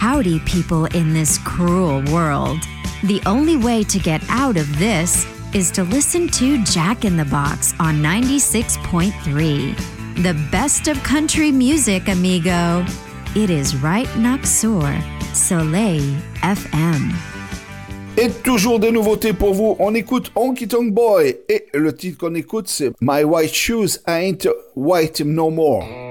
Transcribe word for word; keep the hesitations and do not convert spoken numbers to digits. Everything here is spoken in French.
rowdy people in this cruel world. The only way to get out of this is to listen to Jack in the Box on ninety-six point three. The best of country music, amigo. It is right next door, Soleil F M. Et toujours des nouveautés pour vous. On écoute Honky Tonk Boy et le titre qu'on écoute c'est My White Shoes Ain't White No More.